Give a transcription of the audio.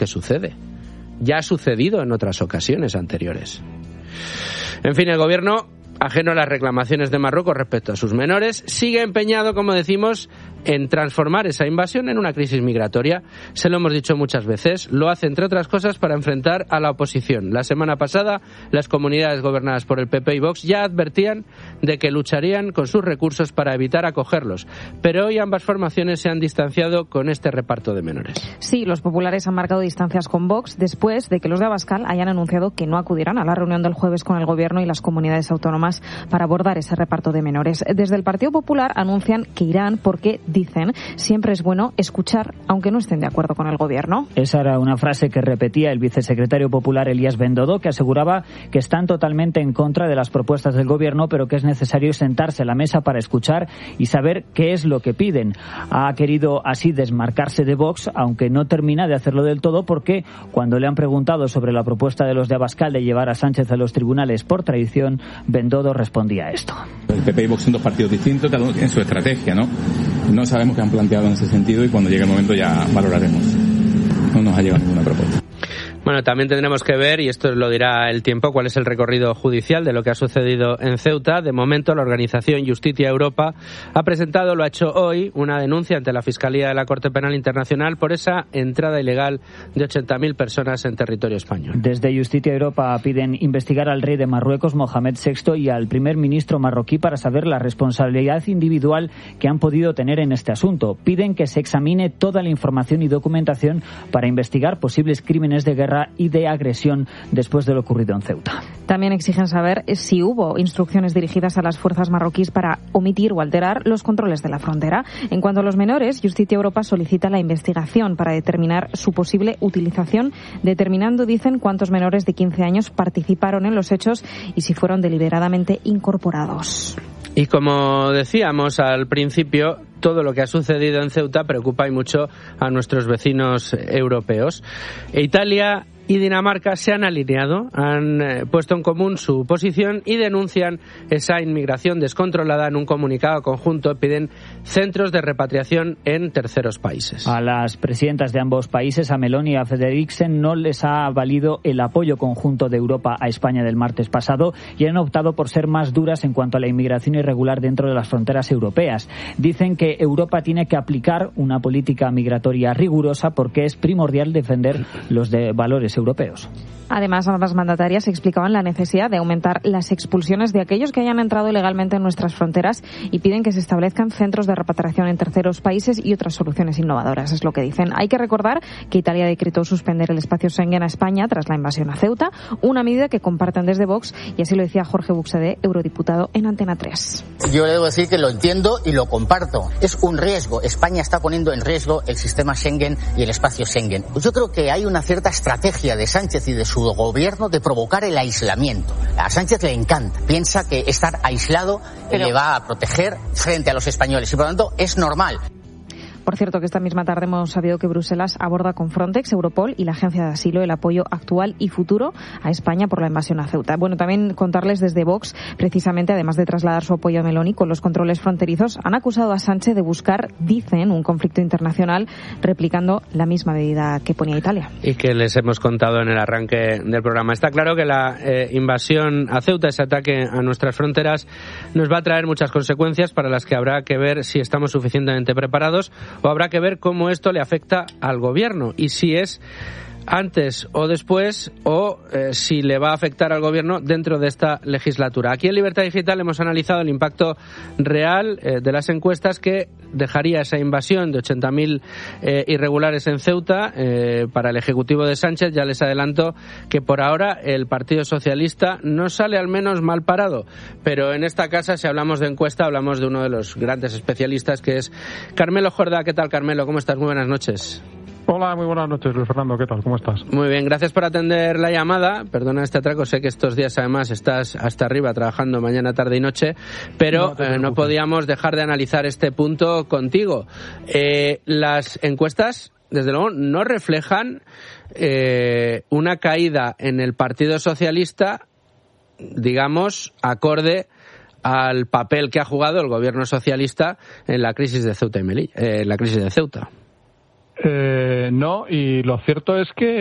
¿Qué sucede? Ya ha sucedido en otras ocasiones anteriores. En fin, el gobierno, ajeno a las reclamaciones de Marruecos respecto a sus menores, sigue empeñado, como decimos, en transformar esa invasión en una crisis migratoria. Se lo hemos dicho muchas veces, lo hace entre otras cosas para enfrentar a la oposición. La semana pasada, las comunidades gobernadas por el PP y Vox ya advertían de que lucharían con sus recursos para evitar acogerlos, pero hoy ambas formaciones se han distanciado con este reparto de menores. Sí, los populares han marcado distancias con Vox después de que los de Abascal hayan anunciado que no acudirán a la reunión del jueves con el gobierno y las comunidades autónomas para abordar ese reparto de menores. Desde el Partido Popular anuncian que irán porque, dicen, siempre es bueno escuchar, aunque no estén de acuerdo con el gobierno. Esa era una frase que repetía el vicesecretario popular Elías Bendodo, que aseguraba que están totalmente en contra de las propuestas del gobierno, pero que es necesario sentarse a la mesa para escuchar y saber qué es lo que piden. Ha querido así desmarcarse de Vox, aunque no termina de hacerlo del todo, porque cuando le han preguntado sobre la propuesta de los de Abascal de llevar a Sánchez a los tribunales por traición, Bendodo respondía a esto. El PP y Vox son dos partidos distintos, cada uno tiene su estrategia, ¿no? No sabemos qué han planteado en ese sentido y cuando llegue el momento ya valoraremos. No nos ha llegado ninguna propuesta. Bueno, también tendremos que ver, y esto lo dirá el tiempo, cuál es el recorrido judicial de lo que ha sucedido en Ceuta. De momento, la organización Justicia Europa ha presentado, lo ha hecho hoy, una denuncia ante la Fiscalía de la Corte Penal Internacional por esa entrada ilegal de 80.000 personas en territorio español. Desde Justicia Europa piden investigar al rey de Marruecos, Mohamed VI, y al primer ministro marroquí para saber la responsabilidad individual que han podido tener en este asunto. Piden que se examine toda la información y documentación para investigar posibles crímenes de guerra y de agresión después de lo ocurrido en Ceuta. También exigen saber si hubo instrucciones dirigidas a las fuerzas marroquíes para omitir o alterar los controles de la frontera. En cuanto a los menores, Justicia Europa solicita la investigación para determinar su posible utilización, determinando, dicen, cuántos menores de 15 años participaron en los hechos y si fueron deliberadamente incorporados. Y como decíamos al principio, todo lo que ha sucedido en Ceuta preocupa y mucho a nuestros vecinos europeos. Italia y Dinamarca se han alineado, han puesto en común su posición y denuncian esa inmigración descontrolada. En un comunicado conjunto piden centros de repatriación en terceros países. A las presidentas de ambos países, a Meloni y a Frederiksen, no les ha valido el apoyo conjunto de Europa a España del martes pasado y han optado por ser más duras en cuanto a la inmigración irregular dentro de las fronteras europeas. Dicen que Europa tiene que aplicar una política migratoria rigurosa porque es primordial defender los valores europeos. Además, ambas mandatarias explicaban la necesidad de aumentar las expulsiones de aquellos que hayan entrado ilegalmente en nuestras fronteras y piden que se establezcan centros de repatriación en terceros países y otras soluciones innovadoras, es lo que dicen. Hay que recordar que Italia decretó suspender el espacio Schengen a España tras la invasión a Ceuta, una medida que comparten desde Vox, y así lo decía Jorge Buxadé, eurodiputado en Antena 3. Yo le debo decir que lo entiendo y lo comparto. Es un riesgo. España está poniendo en riesgo el sistema Schengen y el espacio Schengen. Yo creo que hay una cierta estrategia de Sánchez y de su gobierno de provocar el aislamiento. A Sánchez le encanta. Piensa que estar aislado le va a proteger frente a los españoles y por lo tanto es normal. Por cierto, que esta misma tarde hemos sabido que Bruselas aborda con Frontex, Europol y la Agencia de Asilo el apoyo actual y futuro a España por la invasión a Ceuta. Bueno, también contarles desde Vox, precisamente, además de trasladar su apoyo a Meloni con los controles fronterizos, han acusado a Sánchez de buscar, dicen, un conflicto internacional replicando la misma medida que ponía Italia. Y que les hemos contado en el arranque del programa. Está claro que la invasión a Ceuta, ese ataque a nuestras fronteras, nos va a traer muchas consecuencias para las que habrá que ver si estamos suficientemente preparados o habrá que ver cómo esto le afecta al gobierno y si es antes o después o si le va a afectar al gobierno dentro de esta legislatura. Aquí en Libertad Digital hemos analizado el impacto real de las encuestas que dejaría esa invasión de 80.000 irregulares en Ceuta para el Ejecutivo de Sánchez. Ya les adelanto que por ahora el Partido Socialista no sale al menos mal parado, pero en esta casa, si hablamos de encuesta, hablamos de uno de los grandes especialistas, que es Carmelo Jordá. ¿Qué tal, Carmelo? ¿Cómo estás? Muy buenas noches. Hola, muy buenas noches, Luis Fernando. ¿Qué tal? ¿Cómo estás? Muy bien, gracias por atender la llamada. Perdona este atraco, sé que estos días además estás hasta arriba trabajando mañana, tarde y noche, pero no podíamos dejar de analizar este punto contigo. Las encuestas, desde luego, no reflejan una caída en el Partido Socialista, digamos, acorde al papel que ha jugado el gobierno socialista en la crisis de Ceuta y Melilla, la crisis de Ceuta. No, y lo cierto es que